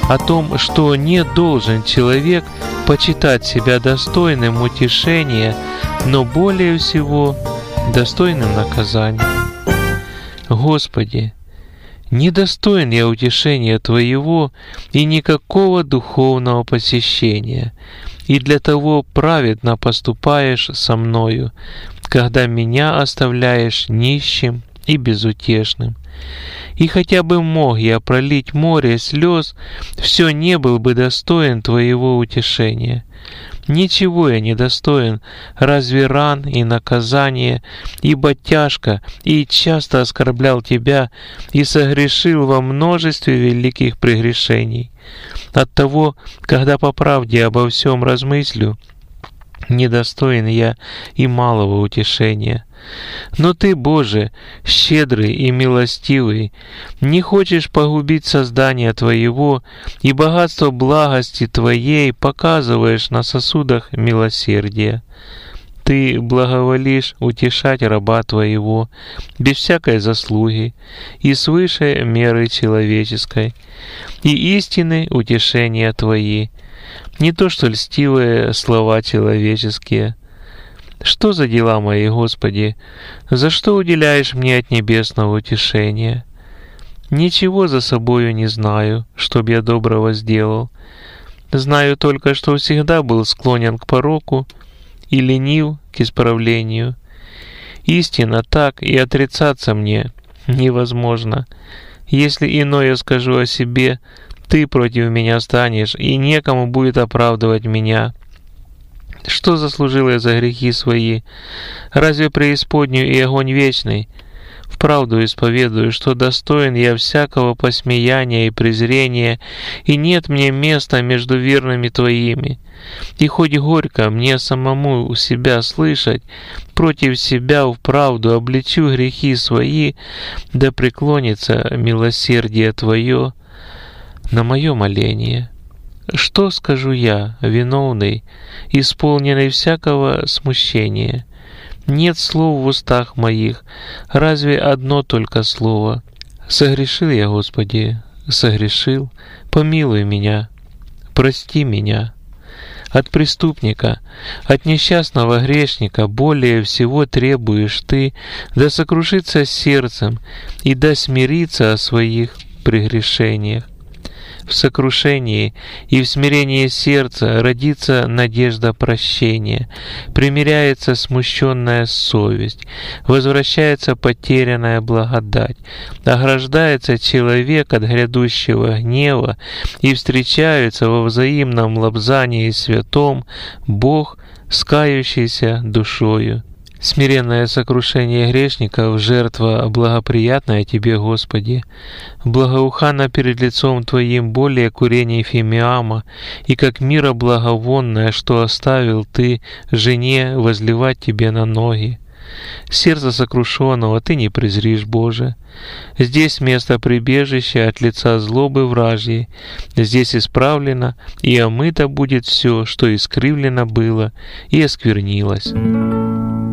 о том, что не должен человек почитать себя достойным утешения, но более всего достойным наказания. Господи, недостоин я утешения Твоего и никакого духовного посещения, и для того праведно поступаешь со мною, когда меня оставляешь нищим и безутешным. И хотя бы мог я пролить море слез, все не был бы достоин Твоего утешения. Ничего я не достоин, разве ран и наказания, ибо тяжко и часто оскорблял Тебя и согрешил во множестве великих прегрешений. Оттого, когда по правде обо всем размыслю, недостоин я и малого утешения. Но Ты, Боже, щедрый и милостивый, не хочешь погубить создание Твоего, и богатство благости Твоей показываешь на сосудах милосердия. Ты благоволишь утешать раба Твоего без всякой заслуги и свыше меры человеческой, и истины утешения Твои, не то что льстивые слова человеческие. Что за дела мои, Господи? За что уделяешь мне от небесного утешения? Ничего за собою не знаю, чтоб я доброго сделал. Знаю только, что всегда был склонен к пороку и ленив к исправлению. Истинно так, и отрицаться мне невозможно. Если иное скажу о себе, Ты против меня станешь, и некому будет оправдывать меня. Что заслужил я за грехи свои? Разве преисподнюю и огонь вечный? Вправду исповедую, что достоин я всякого посмеяния и презрения, и нет мне места между верными Твоими. И хоть горько мне самому у себя слышать, против себя вправду обличу грехи свои, да преклонится милосердие Твое на мое моление. Что скажу я, виновный, исполненный всякого смущения? Нет слов в устах моих, разве одно только слово. Согрешил я, Господи, согрешил, помилуй меня, прости меня. От преступника, от несчастного грешника более всего требуешь Ты, да сокрушится сердцем и да смирится о своих прегрешениях. В сокрушении и в смирении сердца родится надежда прощения, примиряется смущенная совесть, возвращается потерянная благодать, ограждается человек от грядущего гнева и встречаются во взаимном лобзании святом Бог, скающийся душою. Смиренное сокрушение грешников — жертва благоприятная Тебе, Господи. Благоуханно перед лицом Твоим более курений фимиама, и как мира благовонное, что оставил Ты жене возливать Тебе на ноги. Сердце сокрушенного Ты не презришь, Боже. Здесь место прибежища от лица злобы вражьей. Здесь исправлено и омыто будет все, что искривлено было и осквернилось.